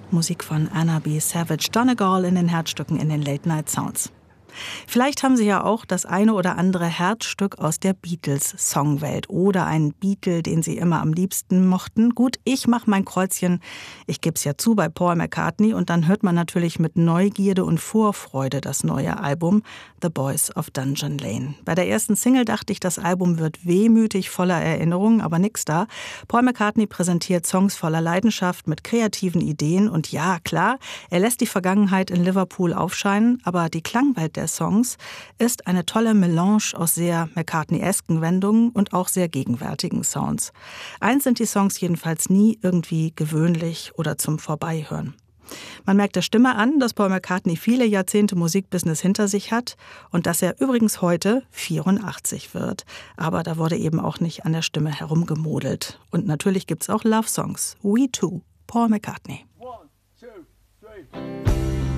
Musik von Anna B. Savage Donegal in den Herzstücken in den Late Night Sounds. Vielleicht haben Sie ja auch das eine oder andere Herzstück aus der Beatles-Songwelt oder einen Beatle, den Sie immer am liebsten mochten. Gut, ich mache mein Kreuzchen, ich gebe es ja zu, bei Paul McCartney, und dann hört man natürlich mit Neugierde und Vorfreude das neue Album The Boys of Dungeon Lane. Bei der ersten Single dachte ich, das Album wird wehmütig voller Erinnerungen, aber nix da. Paul McCartney präsentiert Songs voller Leidenschaft mit kreativen Ideen und ja, klar, er lässt die Vergangenheit in Liverpool aufscheinen, aber die Klangwelt der Songs ist eine tolle Melange aus sehr McCartney-esken Wendungen und auch sehr gegenwärtigen Sounds. Eins sind die Songs jedenfalls nie irgendwie gewöhnlich oder zum Vorbeihören. Man merkt der Stimme an, dass Paul McCartney viele Jahrzehnte Musikbusiness hinter sich hat und dass er übrigens heute 84 wird. Aber da wurde eben auch nicht an der Stimme herumgemodelt. Und natürlich gibt's auch Love-Songs. We Too, Paul McCartney. 1, 2, 3.